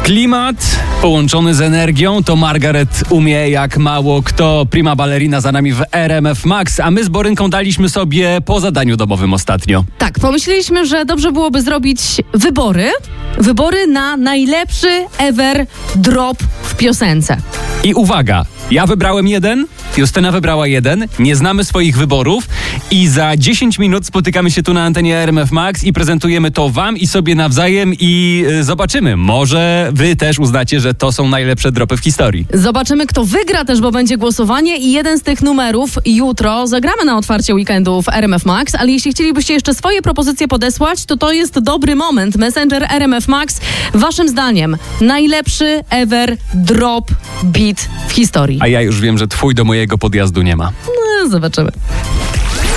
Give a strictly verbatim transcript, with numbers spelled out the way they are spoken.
Klimat połączony z energią to Margaret umie jak mało kto. Prima ballerina za nami w R M F Max, a my z Borynką daliśmy sobie po zadaniu domowym ostatnio. Tak, pomyśleliśmy, że dobrze byłoby zrobić wybory. Wybory na najlepszy ever drop w piosence. I uwaga, ja wybrałem jeden, Justyna wybrała jeden, nie znamy swoich wyborów i za dziesięć minut spotykamy się tu na antenie R M F Max i prezentujemy to wam i sobie nawzajem i y, zobaczymy. Może wy też uznacie, że to są najlepsze dropy w historii. Zobaczymy, kto wygra też, bo będzie głosowanie i jeden z tych numerów jutro zagramy na otwarcie weekendu w R M F Max, ale jeśli chcielibyście jeszcze swoje propozycje podesłać, to to jest dobry moment. Messenger R M F Max, waszym zdaniem najlepszy ever drop beat w historii. A ja już wiem, że twój do mojego podjazdu nie ma. No, zobaczymy.